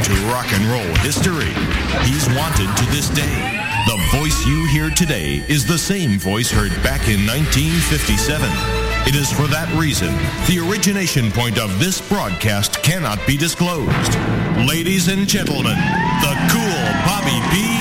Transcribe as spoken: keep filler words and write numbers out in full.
into rock and roll history. He's wanted to this day. The voice you hear today is the same voice heard back in nineteen fifty-seven. It is for that reason the origination point of this broadcast cannot be disclosed. Ladies and gentlemen, the cool Bobby B.